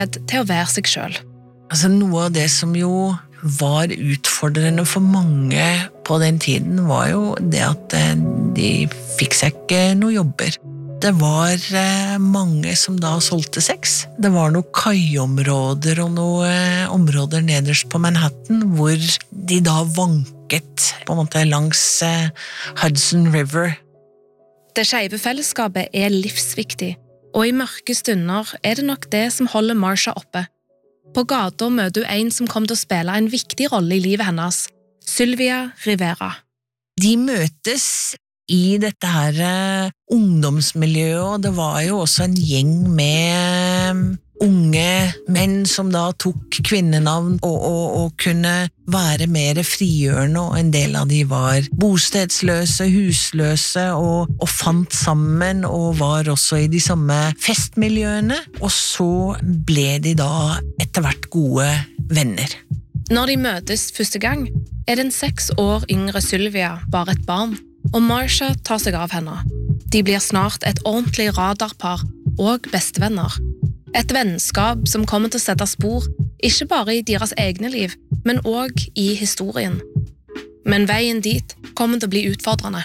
til å være seg selv. Altså, noe av det som jo var utfordrende for mange på den tiden, var jo det at de fikk seg ikke noen jobber. Det var mange som da solgte sex. Det var noen kaiområder og noen områder nederst på Manhattan, hvor de da vanket på en måte langs Hudson River. Det skeive fellesskapet livsviktig, og i mørke stunder det nok det som holder Marsha oppe. På gata møter hun en som kom til å spille en viktig rolle i livet hennes, Sylvia Rivera. De møtes i dette her ungdomsmiljøet, og det var jo også en gjeng med unge menn som da tok kvinnenavn og kunne være mer frigjørende, og en del av de var bostedsløse, husløse og fant sammen og var også i de samme festmiljøene, og så ble de da etter hvert gode venner. Når de møtes første gang, den 6 år yngre Sylvia bare et barn, og Marsha tar seg av henne. De blir snart et ordentlig radarpar og bestevenner. Et vennskap som kommer til å sette spor, ikke bare i deres egne liv, men også i historien. Men veien dit kommer til å bli utfordrende.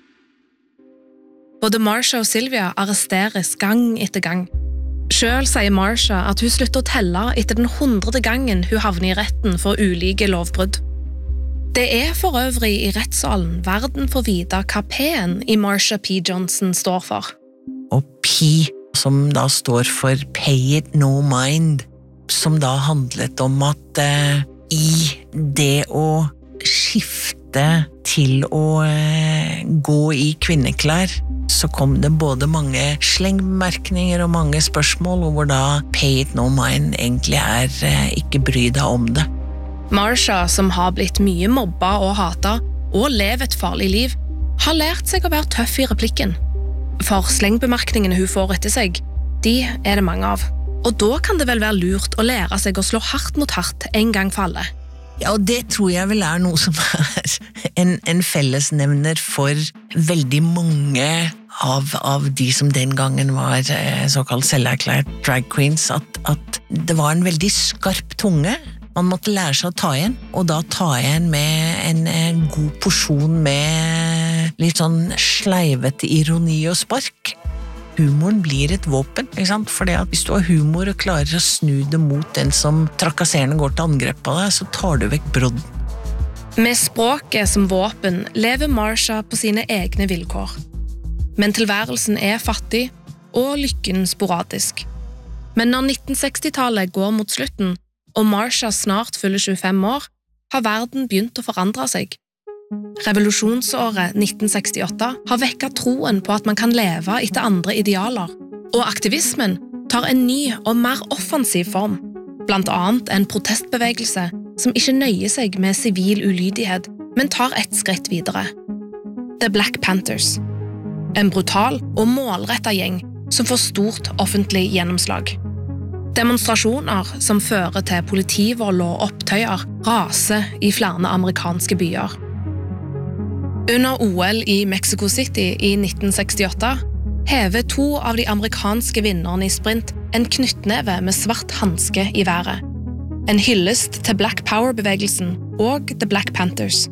Både Marsha og Sylvia arresteres gang etter gang. Selv sier Marsha at hun slutter å telle etter den 100. gangen hun havner i retten for ulike lovbrudd. Det for øvrig i rettssalen verden får vite hva P-en i Marsha P. Johnson står for. Og P, som da står for Pay It No Mind, som da handlet om at i det å skifte til å gå i kvinneklær, så kom det både mange slengbemerkninger og mange spørsmål, og hvor da Pay It No Mind egentlig ikke bry deg om det. Marsha, som har blitt mye mobba og hatet, og lever et farlig liv, har lært seg å være tøff i replikken. For slengbemerkningene hun får etter seg, de det mange av. Og da kan det vel være lurt å lære seg å slå hardt mot hardt en gang for alle. Ja, og det tror jeg vel noe som en fellesnevner for veldig mange av de som den gangen var såkalt selverklært drag queens, at det var en veldig skarp tunge. Man måtte lære seg å ta igjen, og da ta igjen med en god porsjon med litt sånn sleivete ironi og spark. Humoren blir et våpen, ikke sant? Fordi at hvis du har humor og klarer å snu det mot den som trakasserende går til angrep på deg, så tar du vekk brodden. Med språket som våpen lever Marsha på sine egne vilkår. Men tilværelsen fattig, og lykken sporadisk. Men når 1960-tallet går mot slutten, og Marsha snart fyller 25 år, har verden begynt å forandre seg. Revolusjonsåret 1968 har vekket troen på at man kan leve etter andre idealer, og aktivismen tar en ny og mer offensiv form, blant annet en protestbevegelse som ikke nøyer seg med sivil ulydighet, men tar et skritt videre. The Black Panthers. En brutal og målrettet gjeng som får stort offentlig gjennomslag. Demonstrasjoner som fører til politivold og opptøyer raser i flere amerikanske byer. Under OL i Mexico City i 1968 hever 2 av de amerikanske vinnerne i sprint en knyttneve med svart hanske i været. En hyllest til Black Power-bevegelsen og The Black Panthers.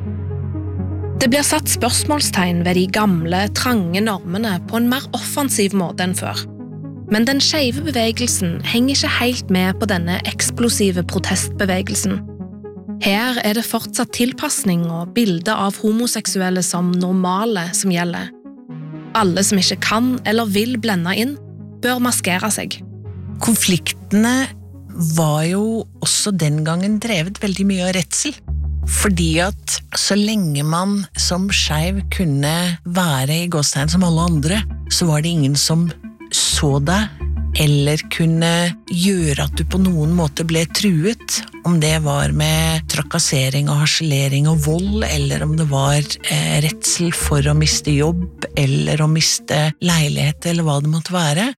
Det blir satt spørsmålstegn ved de gamle, trange normene på en mer offensiv måte enn før. Men den skeive bevegelsen henger ikke helt med på denne eksplosive protestbevegelsen. Her det fortsatt tilpasning og bilder av homoseksuelle som normale som gjelder. Alle som ikke kan eller vil blende inn, bør maskere seg. Konfliktene var jo også den gangen drevet veldig mye av redsel. Fordi at så lenge man som skeiv kunne være i gåstegn som alle andre, så var det ingen som så deg, eller kunne gjøre at du på noen måte ble truet, om det var med trakassering og harselering og vold, eller om det var redsel for å miste jobb, eller å miste leilighet, eller hva det måtte være.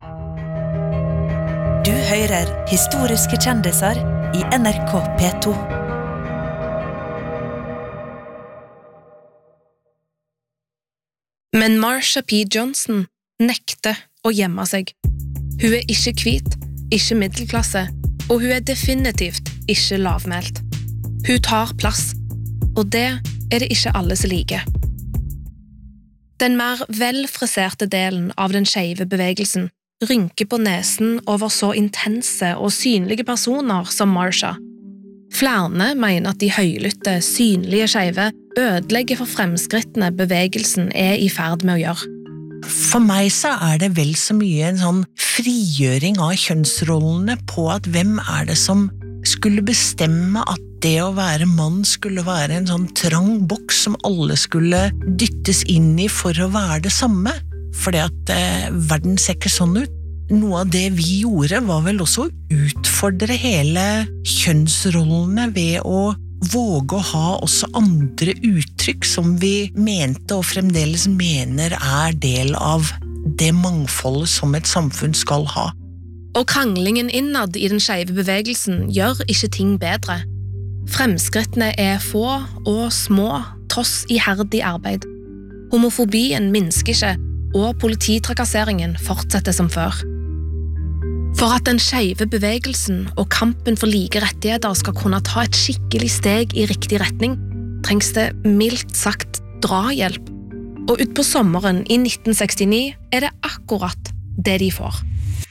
Du hører historiske kjendiser i NRK P2. Men Marsha P. Johnson nekter å gjemme seg. Hun ikke hvit, ikke middelklasse, og hun definitivt ikke lavmælt. Hun tar plass, og det det ikke alle som liker. Den mer velfriserte delen av den skeive bevegelsen rynker på nesen over så intense og synlige personer som Marsha. Flere mener at de høylytte, synlige skeive ødelegger for fremskrittene bevegelsen i ferd med å gjøre. For meg så det vel så mye en sånn frigjøring av kjønnsrollene på at hvem det som skulle bestemme at det å være mann skulle være en sånn trang boks som alle skulle dyttes inn i for å være det samme. Fordi at verden ser ikke sånn ut. Noe av det vi gjorde var vel også å utfordre hele kjønnsrollene ved å våge å ha også andre uttrykk som vi mente og fremdeles mener del av det mangfoldet som et samfunn skal ha. Og kranglingen innad i den skeive bevegelsen gjør ikke ting bedre. Fremskrittene få og små, tross iherdig arbeid. Homofobien minsker ikke, og polititrakasseringen fortsetter som før. For at den skeive bevegelsen og kampen for like rettigheter skal kunne ta et skikkelig steg i riktig retning, trengs det mildt sagt drahjelp. Og ut på sommeren i 1969 det akkurat det de får.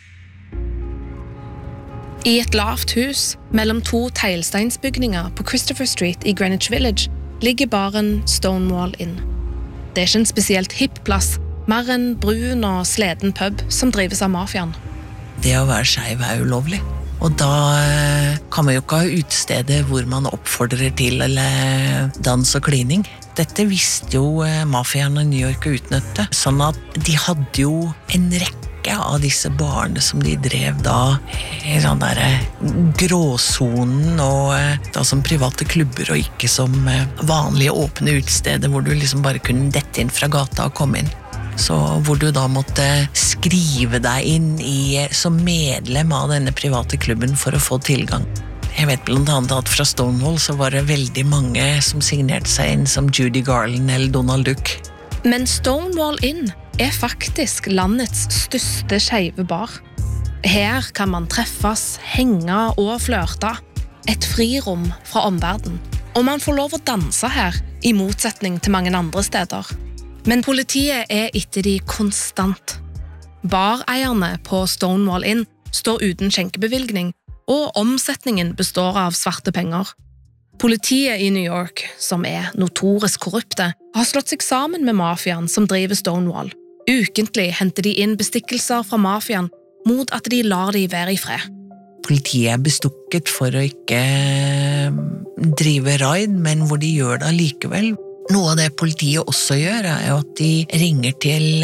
I et lavt hus mellom 2 teglsteinsbygninger på Christopher Street i Greenwich Village ligger baren Stonewall Inn. Det ikke en spesielt hipp plass, mer en brun og sleden pub som drives av mafiaen. Det å være skeiv ulovlig, og da kan man jo ikke ha utestedet hvor man oppfordrer til eller dans og klining. Dette visste jo mafiaen i New York å utnytte, sånn at de hadde jo en rekke av disse barene som de drev da i sånn der gråsonen og da som private klubber og ikke som vanlige åpne utesteder hvor du liksom bare kunne dette inn fra gata og komme inn. Så hvor du da måtte skrive deg inn som medlem av denne private klubben for å få tilgang. Jeg vet blant annet at fra Stonewall så var det veldig mange som signerte seg inn som Judy Garland eller Donald Duck. Men Stonewall Inn faktisk landets største skeive bar. Her kan man treffes, henge og flørte. Et frirom fra omverden. Og man får lov å danse her, i motsetning til mange andre steder. Men politiet etter de konstant. Bareierne på Stonewall Inn står uten skjenkebevilgning, og omsetningen består av svarte penger. Politiet i New York, som notorisk korrupte, har slått seg sammen med mafiaen som driver Stonewall. Ukentlig henter de inn bestikkelser fra mafiaen mot at de lar de være i fred. Politiet bestukket for å ikke drive raid, men hvor de gjør det likevel. Noe av det politiet også gjør jo at de ringer til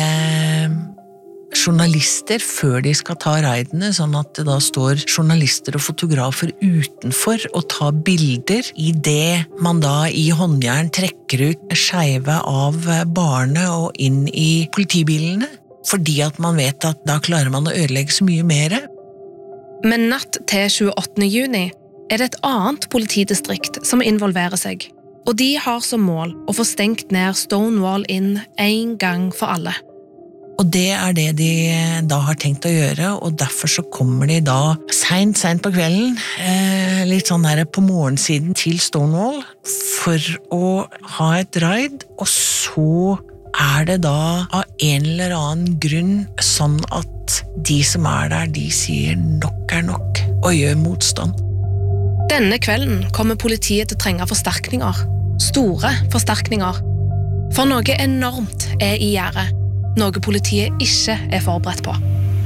journalister før de skal ta raidene, sånn at det da står journalister og fotografer utenfor og tar bilder i det man da i håndjern trekker ut skeive av barene og inn i politibilene, fordi at man vet at da klarer man å ødelegge så mye mer. Men natt til 28. juni det et annet politidistrikt som involverer seg, og de har som mål å få stengt ned Stonewall Inn en gang for alle. Og det det de da har tenkt å gjøre, og derfor så kommer de da sent på kvelden, litt sånn der på morgensiden til Stonewall, for å ha et raid, og så det da av en eller annen grunn sånn at de som der, de sier nok nok, og gjør motstand. Denne kvelden kommer politiet til å trenge forsterkninger, store forsterkninger, for noe enormt i gjære. Noe politiet ikke forberedt på.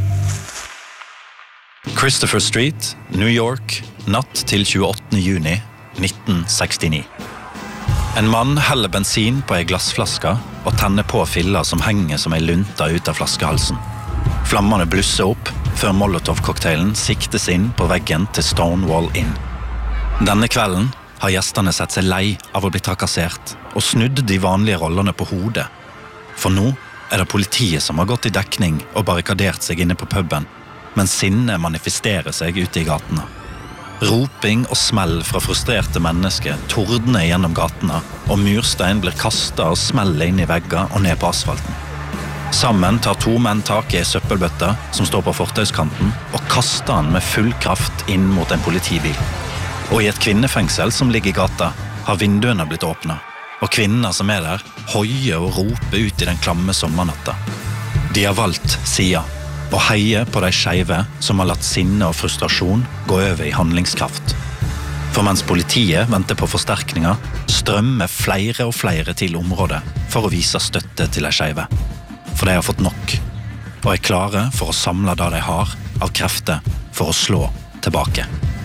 Christopher Street, New York, natt til 28. juni 1969. En mann heller bensin på en glassflaske og tenner på filler som henger som en lunta ut av flaskehalsen. Flammene blusser opp før Molotov-cocktailen siktes inn på veggen til Stonewall Inn. Denne kvelden har gjestene sett seg lei av å bli trakassert og snudd de vanlige rollene på hodet. For nå det politiet som har gått i dekning og barrikadert seg inne på puben, mens sinnet manifesterer seg ute i gatene. Roping og smell fra frustrerte mennesker tordner gjennom gatene, og murstein blir kastet og smeller inn i vegger og ned på asfalten. Sammen tar 2 menn tak i en søppelbøtte som står på fortauskanten og kaster den med full kraft inn mot en politibil. Og i et kvinnefengsel som ligger i gata har vinduene blitt åpnet, og kvinnene som der hoier og roper ut i den klamme sommernatta. De har valgt sida og heier på de skeive som har latt sinne og frustrasjon gå over i handlingskraft. For mens politiet venter på forsterkninger, strømmer flere og flere til området for å vise støtte til de skeive. For de har fått nok, og er klare for å samle det de har av krefter for å slå tilbake.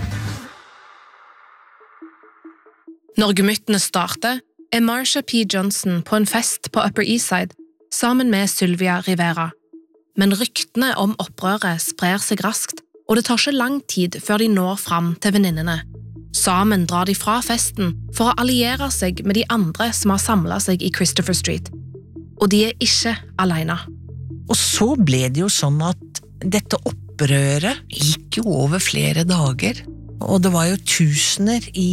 Når gemyttene starter, er Marsha P. Johnson på en fest på Upper East Side sammen med Sylvia Rivera. Men ryktene om opprøret sprer seg raskt, og det tar ikke lang tid før de når fram til venninnene. Sammen drar de fra festen for å alliere seg med de andre som har samlet seg i Christopher Street. Og de er ikke alene. Og så ble det jo sånn at dette opprøret gikk jo over flere dager, og det var jo tusener i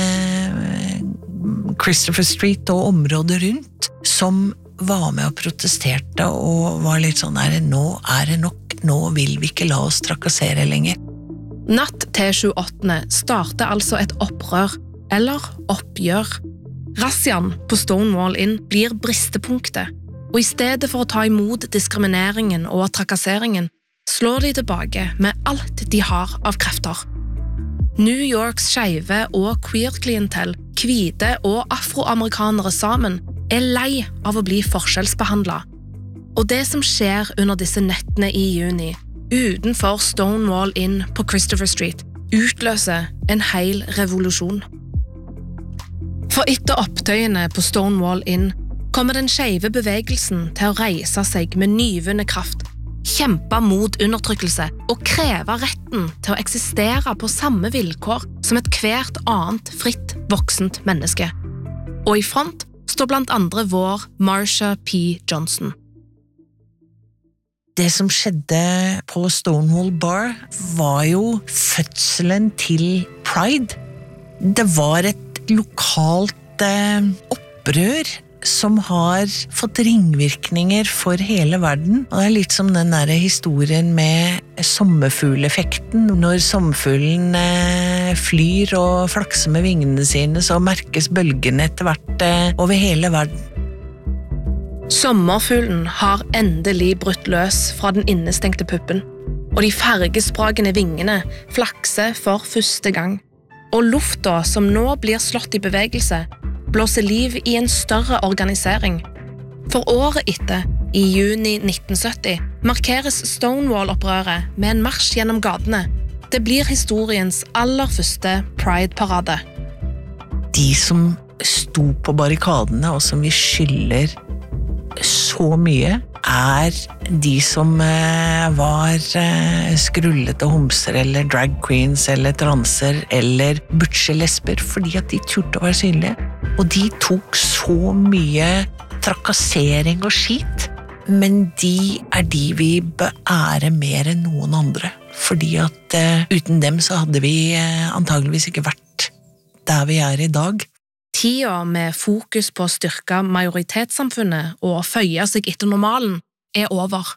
Christopher Street og området rundt som var med og protesterte og var litt sånn nå er det nok, nå vil vi ikke la oss trakassere lenger. Natt til 28. starter altså et opprør, eller oppgjør. Razziaen på Stonewall Inn blir bristepunktet, og i stedet for å ta imot diskrimineringen og trakasseringen, slår de tilbake med alt de har av krefter. New Yorks skeive og queer-klientell, hvite og afroamerikanere sammen, er lei av å bli forskjellsbehandlet. Og det som skjer under disse nettene i juni, utenfor Stonewall Inn på Christopher Street, utløser en hel revolusjon. For etter opptøyene på Stonewall Inn kommer den skeive bevegelsen til å reise seg med nyvunnet kraft, kjempe mot undertrykkelse og kreve retten til å eksistere på samme vilkår som et hvert annet fritt, voksent menneske. Og i front står blant andre vår Marsha P. Johnson. Det som skjedde på Stonewall Bar var jo fødselen til Pride. Det var et lokalt opprør som har fått ringvirkninger for hele verden. Og det er litt som den der historien med sommerfugleffekten. Når sommerfuglen flyr og flakser med vingene sine, så merkes bølgene etter hvert over hele verden. Sommerfuglen har endelig brutt løs fra den innestengte puppen, og de fargesprakende vingene flakser for første gang. Og lufta som nå blir slått i bevegelse, blåser liv i en større organisering. For året etter, i juni 1970, markeres Stonewall-opprøret med en marsj gjennom gatene. Det blir historiens aller første Pride-parade. De som sto på barrikadene, og som vi skylder så mye, er de som var skrullete homser eller drag queens eller transer eller butcher-lesber, fordi at de turte å være synlige. Og de tok så mye trakassering og skit, men de er de vi beærer mer enn noen andre. Fordi at uten dem så hadde vi antageligvis ikke vært der vi er i dag. Tida med fokus på å styrke majoritetssamfunnet og føye seg etter normalen er over.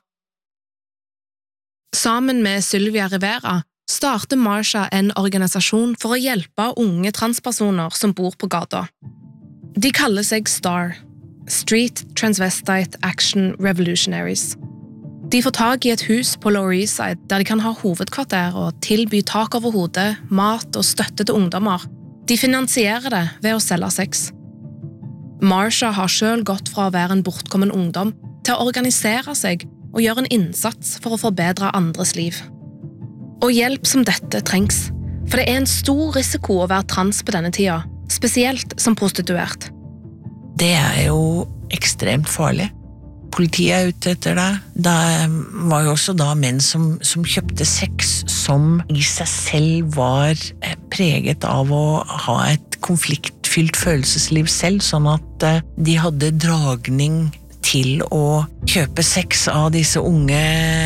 Sammen med Sylvia Rivera starter Marsha en organisasjon for å hjelpe unge transpersoner som bor på gata. De kaller seg STAR, Street Transvestite Action Revolutionaries. De får tag i et hus på Lower East Side der de kan ha hovedkvarter og tilby tak over hodet, mat og støtte til ungdommer. De finansierer det ved å selge sex. Marsha har selv gått fra å være en bortkommen ungdom til å organisere seg og gjøre en innsats for å forbedre andres liv. Og hjelp som dette trengs, for det er en stor risiko å være trans på denne tida, spesielt som prostituert. Det er jo ekstremt farlig. Politiet er ute etter deg. Det var jo også da menn som kjøpte sex, som i seg selv var preget av å ha et konfliktfylt følelsesliv selv, sånn at de hadde dragning til å kjøpe sex av disse unge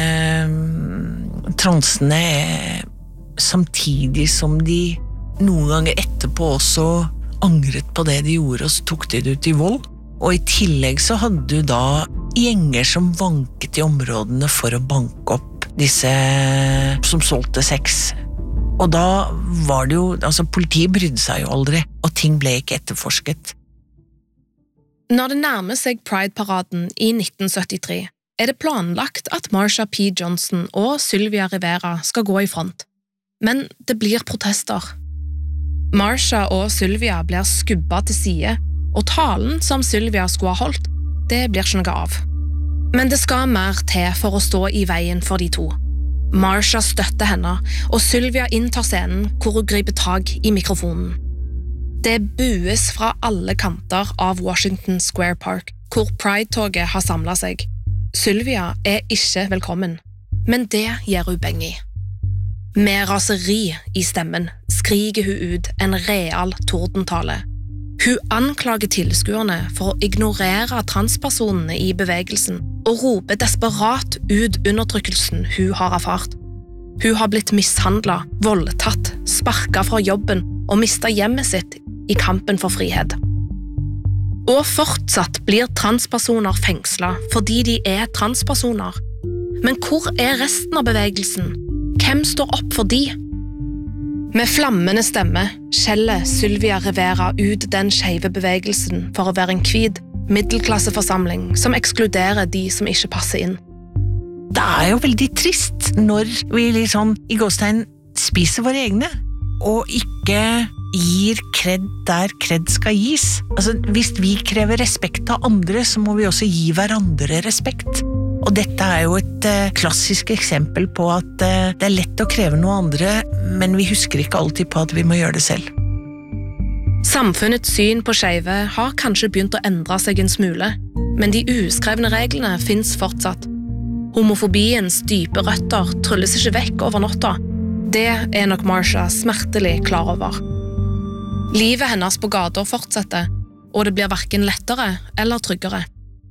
transene, samtidig som de noen ganger etterpå også angret på det de gjorde, og så tok de det ut i vold. Og I tillegg så hadde du da gjenger som vanket I områdene for å banke opp disse som solgte sex. Og da var det jo, altså politiet brydde seg jo aldri, og ting ble ikke etterforsket. Når det nærmer seg Pride-paraden I 1973, det planlagt at Marsha P. Johnson og Sylvia Rivera skal gå I front. Men det blir protester. Marsha og Sylvia blir skubbet til side, og talen som Sylvia skulle ha holdt, det blir ikke noe av. Men det skal mer til for å stå I veien for de to. Marsha støtter henne, og Sylvia inntar scenen hvor hun griper tag I mikrofonen. Det bues fra alle kanter av Washington Square Park, hvor Pride-toget har samlet seg. Sylvia ikke velkommen, men det gir hun beng I. Med raseri I stemmen skriker hun ut en real tordentale. Hun anklager tilskuerne for å ignorere transpersonene I bevegelsen og roper desperat ut undertrykkelsen hun har erfart. Hun har blitt mishandlet, voldtatt, sparket fra jobben og mistet hjemmet sitt I kampen for frihet. Og fortsatt blir transpersoner fengslet fordi de transpersoner. Men hvor resten av bevegelsen? Hvem står opp for de? Med flammende stemme skjeller Sylvia Rivera ut den skeive bevegelsen for å være en hvit middelklasseforsamling som ekskluderer de som ikke passer inn. Det jo veldig trist når vi liksom I gåstegn spiser våre egne, og ikke gir kred der kred skal gis. Altså, hvis vi krever respekt av andre, så må vi også gi hverandre respekt. Og dette jo et klassisk eksempel på at det lett å kreve noe andre, men vi husker ikke alltid på at vi må gjøre det selv. Samfunnets syn på skeive har kanskje begynt å endre seg en smule, men de uskrevne reglene finnes fortsatt. Homofobiens dype røtter trylles ikke vekk over natta. Det nok Marsha smertelig klar over. Livet hennes på gater fortsetter, og det blir hverken lettere eller tryggere.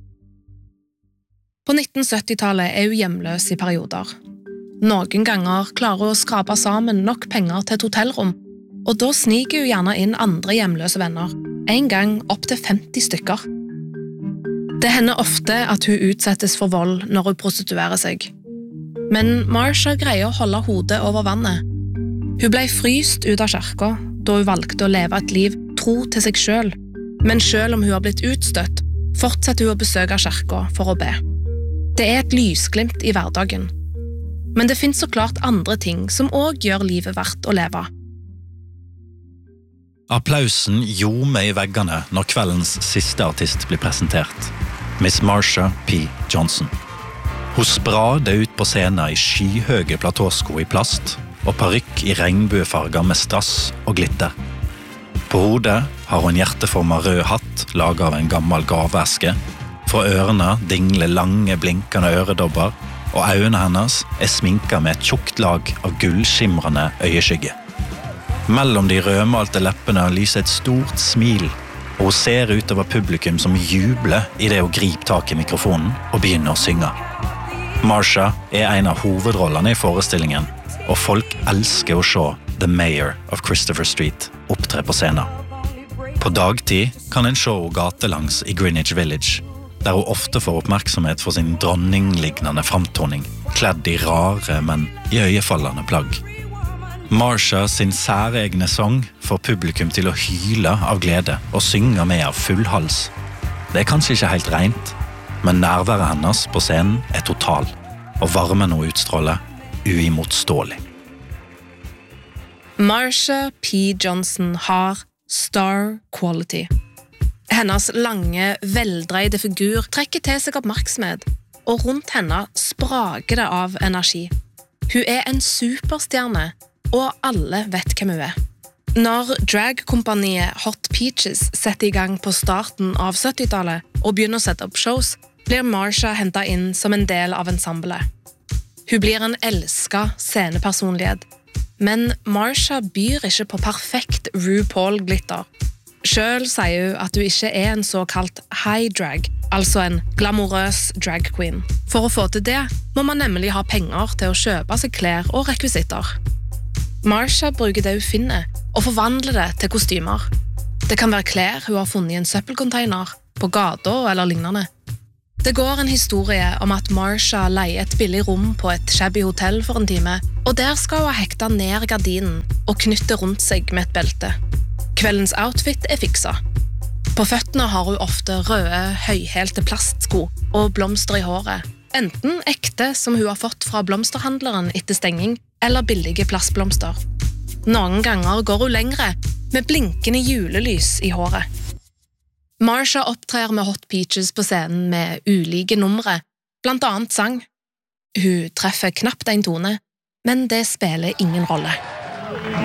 På 1970-tallet hun hjemløs I perioder. Noen ganger klarer hun å skrape sammen nok penger til et hotellrom, og da sniker hun gjerne inn andre hjemløse venner, en gang opp til 50 stykker. Det hender ofte at hun utsettes for vold når hun prostituerer seg. Men Marsha greier å holde hodet over vannet. Hun ble fryst ut av kirka da hun valgte å leve et liv tro til seg selv, men selv om hun har blitt utstøtt, fortsetter hun å besøke kirka for å be. Det et lysglimt I hverdagen. Men det finnes så klart andre ting som også gjør livet verdt å leve. Applausen ljomer I veggene når kveldens siste artist blir presentert. Miss Marsha P. Johnson. Hun sprader ut på scenen I skyhøye platåsko I plast og parykk I regnbuefarger med strass og glitter. På hodet har hun en hjerteformet rød hatt laget av en gammel gaveeske. Fra ørene dingler lange, blinkende øredobber, og øynene hennes sminket med et tjukt lag av gullskimrende øyeskygge. Mellom de rødmalte leppene lyser et stort smil, og hun ser utover publikum som jubler I det hun griper tak I mikrofonen og begynner å synge. Marsha en av hovedrollene I forestillingen, og folk elsker å se The Mayor of Christopher Street opptre på scenen. På dagtid kan en se henne gatelangs I Greenwich Village, der hun ofte får oppmerksomhet for sin dronninglignende framtoning, kledd I rare, men iøynefallende plagg. Marsha sin særegne sang får publikum til å hyle av glede og synge med av full hals. Det kanskje ikke helt rent, men nærværet hennes på scenen total, og varmen hun utstråler uimotståelig. Marsha P. Johnson har star quality. Hennes lange, veldreide figur trekker til seg oppmerksomhet, og rundt henne spraker det av energi. Hun en superstjerne, og alle vet hvem hun Når dragkompaniet Hot Peaches setter I gang på starten av 70-tallet og begynner å sette opp shows, blir Marsha hentet inn som en del av ensemblet. Hun blir en elsket scenepersonlighet, men Marsha byr ikke på perfekt RuPaul-glitter. Selv sier hun at hun ikke en såkalt high drag, altså en glamorøs drag queen. For å få til det må man nemlig ha penger til å kjøpe seg klær og rekvisitter. Marsha bruker det hun finner, og forvandler det til kostymer. Det kan være klær hun har funnet I en søppelcontainer, på gata eller lignende. Det går en historie om at Marsha leier et billig rom på et shabby hotell for en time, og der skal hun hekte ned gardinen og knytte rundt seg med et belte. Kveldens outfit fiksa. På føttene har hun ofte røde, høyhælte plastsko og blomster i håret, enten ekte som hun har fått fra blomsterhandleren etter stenging, eller billige plastblomster. Noen ganger går hun lengre, med blinkende julelys i håret. Marsha opptrer med Hot Peaches på scenen med ulike numre, blant annet sang. Hun treffer knapt en tone, men det spiller ingen rolle.